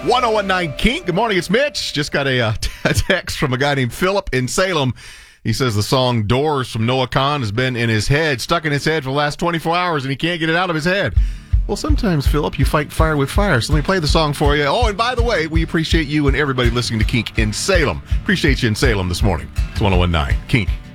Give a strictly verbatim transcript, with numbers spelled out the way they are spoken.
one oh one nine Kink. Good morning, it's Mitch. Just got a, uh, a text from a guy named Philip in Salem. He says the song Doors from Noah Kahan has been in his head, stuck in his head for the last twenty-four hours, and he can't get it out of his head. Well, sometimes, Philip, you fight fire with fire. So let me play the song for you. Oh, and by the way, we appreciate you and everybody listening to Kink in Salem. Appreciate you in Salem this morning. It's one oh one nine Kink.